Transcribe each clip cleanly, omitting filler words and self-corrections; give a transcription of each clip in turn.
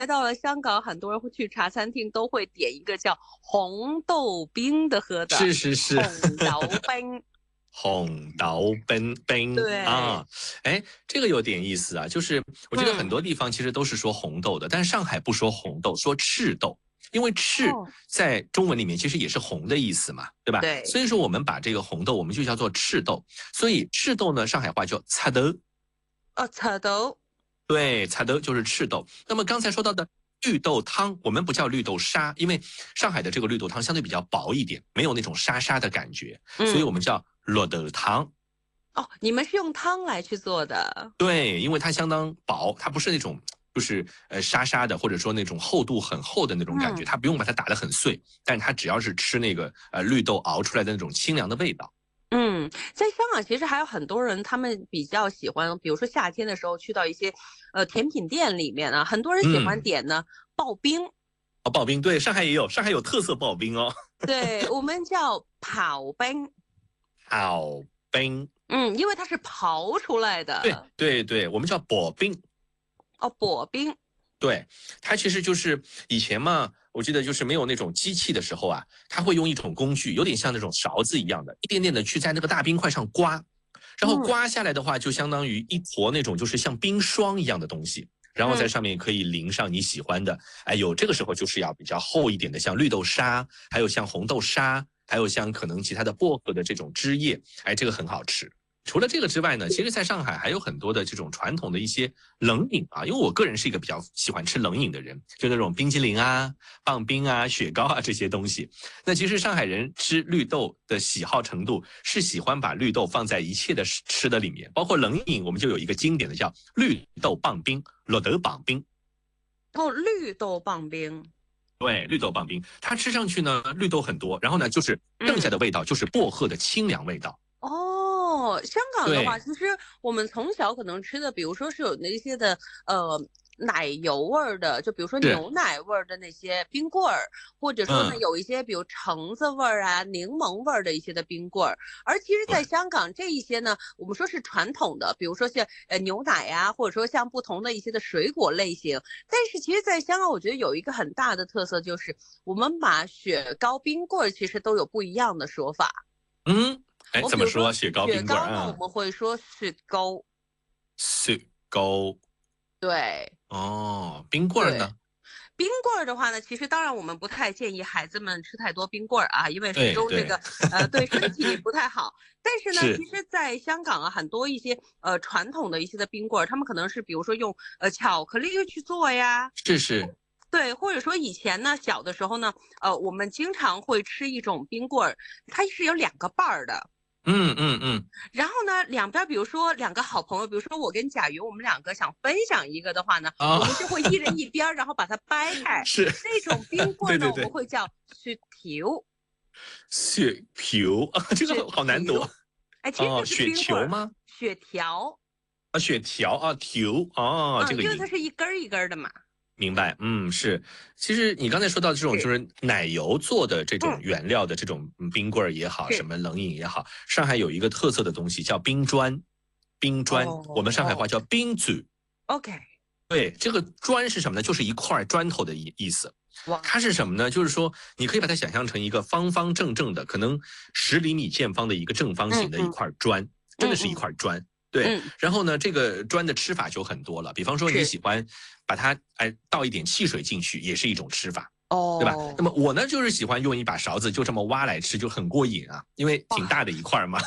来到了香港，很多人会去茶餐厅都会点一个叫红豆冰的喝的， 是是是， 红豆冰。 红豆冰对， 啊，哎，这个有点意思啊。就是我觉得很嗯， 多地方其实都是说红豆的，但是上海不说红豆，说赤豆。因为赤哦， 在中文里面其实也是红的意思嘛，对吧？ 对， 所以说我们把这个红豆我们就叫做赤豆，所以赤豆呢，上海话叫擦豆。 哦，茶豆， 对，采的就是赤豆。那么刚才说到的绿豆汤，我们不叫绿豆沙，因为上海的这个绿豆汤相对比较薄一点，没有那种沙沙的感觉，所以我嗯， 们叫绿豆汤。 哦，你们是用汤来去做的， 对，因为它相当薄，它不是那种就是沙沙的，或者说那种厚度很厚的那种感觉， 嗯。 它不用把它打得很碎，但是它只要是吃那个绿豆熬出来的那种清凉的味道。 嗯，在香港其实还有很多人，他们比较喜欢，比如说夏天的时候去到一些甜品店里面啊，很多人喜欢嗯， 点呢刨冰， 哦，刨冰，对，上海也有，上海有特色刨冰哦， 对，我们叫刨冰， 刨冰。 因为它是刨出来对的， 对对，我们叫薄冰。 哦，薄冰， 对，它其实就是以前嘛，我记得就是没有那种机器的时候啊，它会用一种工具，有点像那种勺子一样的，一点点的去在那个大冰块上刮，然后嗯刮下来的话，就相当于一坨那种就是像冰霜一样的东西，然后在嗯， 上面可以淋上你喜欢的，哎有这个时候就是要比较厚一点的，像绿豆沙，还有像红豆沙，还有像可能其他的薄荷的这种汁液，哎，这个很好吃。除了这个之外呢，其实在上海还有很多的这种传统的一些冷饮啊，因为我个人是一个比较喜欢吃冷饮的人，就那种冰激凌啊、棒冰啊、雪糕啊这些东西。那其实上海人吃绿豆的喜好程度是喜欢把绿豆放在一切的吃的里面，包括冷饮，我们就有一个经典的叫绿豆棒冰、绿豆棒冰。 哦，绿豆棒冰， 对，绿豆棒冰，它吃上去呢，绿豆很多，然后呢，就是剩下嗯。 的味道就是薄荷的清凉味道。 哦，香港的话， 对， 其实我们从小可能吃的，比如说是有那些的奶油味儿的，就比如说是， 牛奶味儿的那些冰棍儿，或者说呢嗯， 有一些比如橙子味儿啊、柠檬味儿的一些的冰棍儿。而其实，在对。 香港这一些呢，我们说是传统的，比如说像牛奶呀、或者说像不同的一些的水果类型。但是其实，在香港，我觉得有一个很大的特色，就是我们把雪糕、冰棍儿其实都有不一样的说法。 嗯，哎， 我比如说怎么说？雪糕、冰棍儿雪糕呢，我啊， 们会说雪糕， 雪糕对哦，冰棍儿对。 呢？ 冰棍儿的话呢，其实当然我们不太建议孩子们吃太多冰棍儿啊，因为始对对， 终这个对身体不太好。但是呢， 是， 其实，在香港啊，很多一些传统的一些的冰棍儿，他们可能是比如说用巧克力去做呀， 是是， 对，或者说以前呢小的时候呢，我们经常会吃一种冰棍儿，它是有两个瓣儿的。 嗯嗯嗯， 然后呢，两边比如说两个好朋友，比如说我跟贾云，我们两个想分享一个的话呢， 啊、 我们就会一人一边然后把它掰开。 是， 那种冰棍呢，我们对对对， 会叫雪条， 雪球啊，这雪个好难读条。哎，其实哦， 就是雪冰棍儿， 球吗？ 雪条。 啊，雪条啊，球哦，这个因为它音。 是一根儿一根儿的嘛。 明白，是。其实你刚才说到这种就是， 是奶油做的这种嗯， 原料的这种冰棍儿也好，什是， 么冷饮也好，上海有一个特色的东西叫冰砖，冰砖，我们上海话哦叫冰嘴。 ，OK， 对，这个砖是什么呢？就是一块砖头的意思。 哇， 它是什么呢？就是说，你可以把它想象成一个方方正正的，可能10厘米见方的一个正方形的一嗯嗯块砖，真的是一嗯嗯块砖。对， 嗯， 然后呢，这个砖的吃法就很多了。比方说，你是， 喜欢把它倒一点汽水进去，也是一种吃法，对吧？那么哦， 我呢，就是喜欢用一把勺子就这么挖来吃，就很过瘾啊，因为挺哇。 大的一块嘛。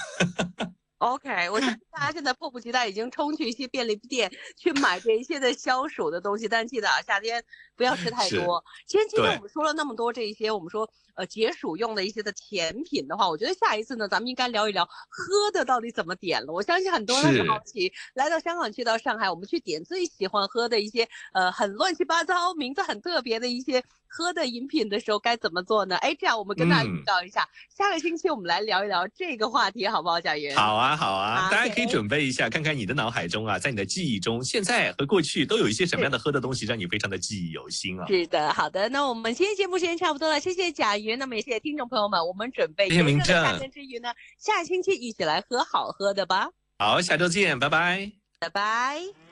OK，我相信大家现在迫不及待已经冲去一些便利店去买这一些的消暑的东西，但记得啊，夏天不要吃太是， 多。其实我对， 们说了那么多这一些，我们说解暑用的一些的甜品的话，我觉得下一次呢，咱们应该聊一聊喝的到底怎么点了。我相信很多人会好是。 奇，来到香港去到上海，我们去点最喜欢喝的一些很乱七八糟、名字很特别的一些喝的饮品的时候该怎么做呢？哎，这样我们跟大家预嗯。 告一下，下个星期我们来聊一聊这个话题，好不好，贾云？ 好啊，好啊，大家可以 OK， 准备一下，看看你的脑海中啊，在你的记忆中，现在和过去都有一些什么样是的喝的东西，让你非常的记忆犹新啊。 是的，好的，那我们今天节目时间差不多了，谢谢贾云，那么也谢谢听众朋友们，我们准备谢谢炎明正， 热的夏天之余呢，下星期一起来喝好喝的吧， 好，下周见，拜拜。 拜拜。